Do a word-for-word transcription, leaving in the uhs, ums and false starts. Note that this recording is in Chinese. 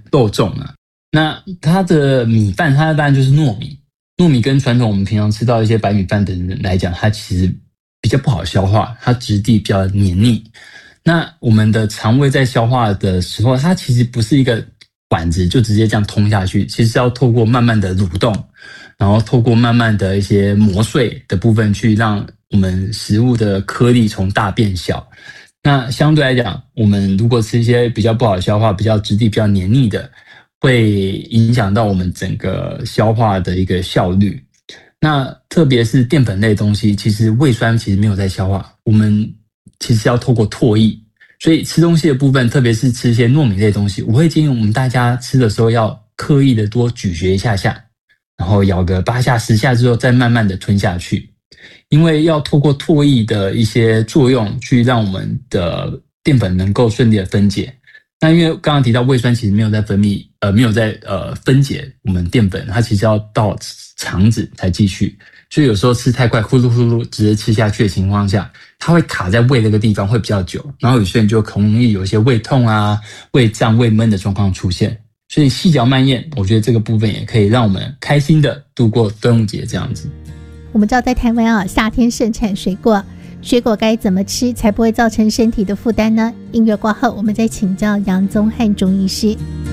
豆种啊。那它的米饭，它当然就是糯米。糯米跟传统我们平常吃到一些白米饭等人来讲，它其实比较不好消化，它质地比较黏腻。那我们的肠胃在消化的时候，它其实不是一个管子就直接这样通下去，其实是要透过慢慢的蠕动，然后透过慢慢的一些磨碎的部分，去让我们食物的颗粒从大变小。那相对来讲，我们如果吃一些比较不好消化、比较质地比较黏腻的，会影响到我们整个消化的一个效率。那特别是淀粉类的东西，其实胃酸其实没有在消化，我们其实要透过唾液。所以吃东西的部分，特别是吃一些糯米类的东西，我会建议我们大家吃的时候要刻意的多咀嚼一下下，然后咬个八下十下之后，再慢慢的吞下去。因为要透过唾液的一些作用，去让我们的淀粉能够顺利的分解。那因为刚刚提到胃酸其实没有在分泌，呃，没有在呃分解我们淀粉，它其实要到肠子才继续，所以有时候吃太快，呼噜呼噜直接吃下去的情况下，它会卡在胃那个地方会比较久，然后有些人就很容易有一些胃痛啊、胃胀、胃闷的状况出现。所以细嚼慢咽，我觉得这个部分也可以让我们开心的度过端午节这样子。 我们知道在台湾啊，夏天盛产水果，水果该怎么吃才不会造成身体的负担呢？音乐过后，我们再请教杨宗翰中医师。